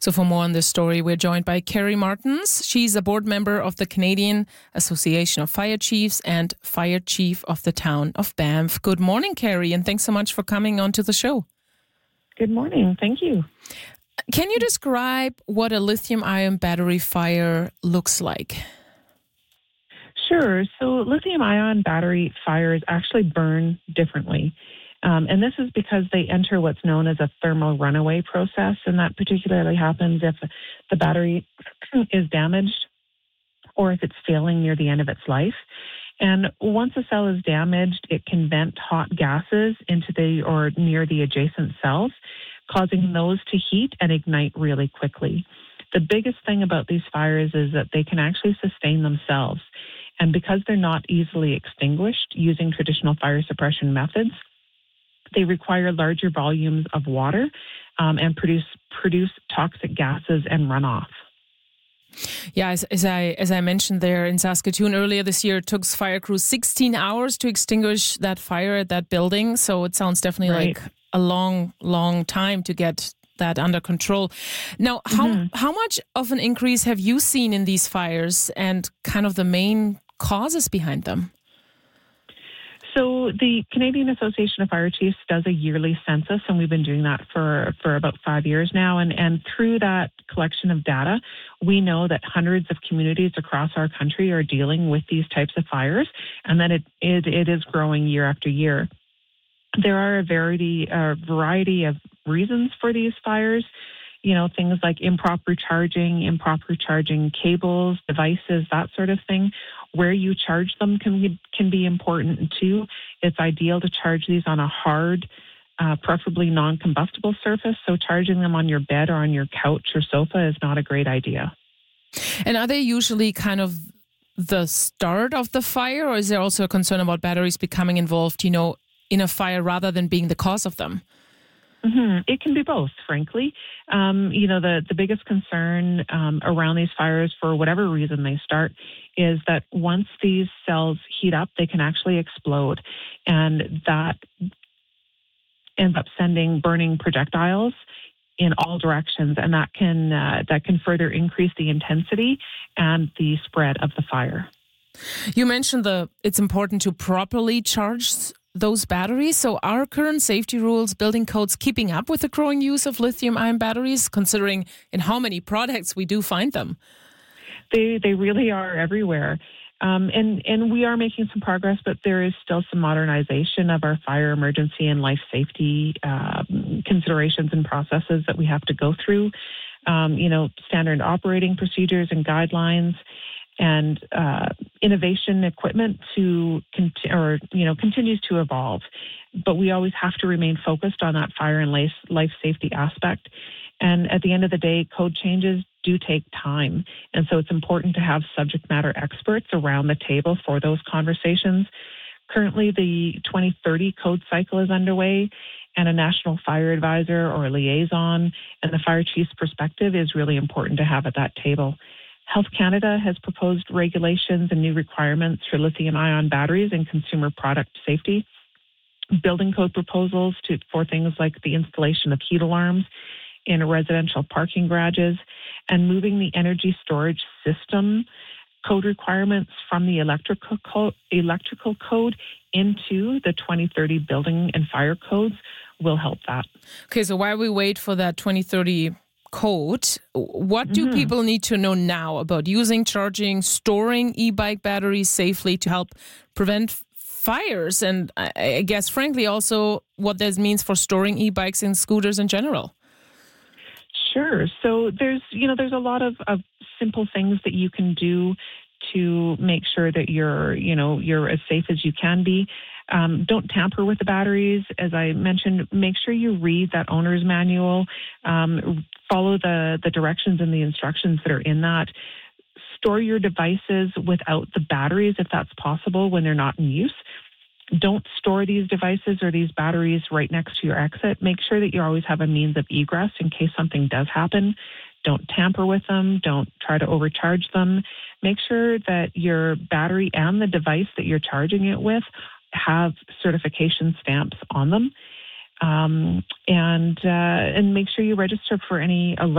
So for more on this story, we're joined by Kerry Martins. She's a board member of the Canadian Association of Fire Chiefs and Fire Chief of the town of Banff. Good morning, Kerry, and thanks so much for coming on to the show. Good morning. Thank you. Can you describe what a lithium-ion battery fire looks like? Sure. So lithium-ion battery fires actually burn differently. And this is because they enter what's known as a thermal runaway process, and that particularly happens if the battery is damaged or if it's failing near the end of its life. And once a cell is damaged, it can vent hot gases into the or near the adjacent cells, causing those to heat and ignite really quickly. The biggest thing about these fires is that they can actually sustain themselves. And because they're not easily extinguished using traditional fire suppression methods, they require larger volumes of water and produce toxic gases and runoff. Yeah, as I mentioned there in Saskatoon earlier this year, it took fire crews 16 hours to extinguish that fire at that building. So it sounds definitely like a long, long time to get that under control. Now, how much of an increase have you seen in these fires and kind of the main causes behind them? So the Canadian Association of Fire Chiefs does a yearly census, and we've been doing that for about 5 years now. And through that collection of data, we know that hundreds of communities across our country are dealing with these types of fires, and that it is growing year after year. There are a variety of reasons for these fires. You know, things like improper charging cables, devices, that sort of thing. Where you charge them can be important too. It's ideal to charge these on a hard, preferably non-combustible surface. So charging them on your bed or on your couch or sofa is not a great idea. And are they usually kind of the start of the fire, or is there also a concern about batteries becoming involved, in a fire rather than being the cause of them? It can be both, frankly. The biggest concern around these fires, for whatever reason they start, is that once these cells heat up, they can actually explode. And that ends up sending burning projectiles in all directions. And that can further increase the intensity and the spread of the fire. You mentioned it's important to properly charge those batteries. So are current safety rules, building codes keeping up with the growing use of lithium-ion batteries, considering in how many products we do find them? They really are everywhere. And we are making some progress, but there is still some modernization of our fire emergency and life safety considerations and processes that we have to go through. Standard operating procedures and guidelines, and innovation equipment continues to evolve. But we always have to remain focused on that fire and life safety aspect. And at the end of the day, code changes do take time. And so it's important to have subject matter experts around the table for those conversations. Currently, the 2030 code cycle is underway, and a national fire advisor or a liaison and the fire chief's perspective is really important to have at that table. Health Canada has proposed regulations and new requirements for lithium-ion batteries and consumer product safety, building code proposals for things like the installation of heat alarms in residential parking garages, and moving the energy storage system code requirements from the electrical code into the 2030 building and fire codes will help that. Okay, so while we wait for that 2030 code, what do people need to know now about using, charging, storing e-bike batteries safely to help prevent fires? And I guess, frankly, also what this means for storing e-bikes and scooters in general. Sure. So there's a lot of simple things that you can do to make sure that you're as safe as you can be. Don't tamper with the batteries. As I mentioned, make sure you read that owner's manual. Follow the directions and the instructions that are in that. Store your devices without the batteries if that's possible when they're not in use. Don't store these devices or these batteries right next to your exit. Make sure that you always have a means of egress in case something does happen. Don't tamper with them. Don't try to overcharge them. Make sure that your battery and the device that you're charging it with have certification stamps on them. And make sure you register for any alerts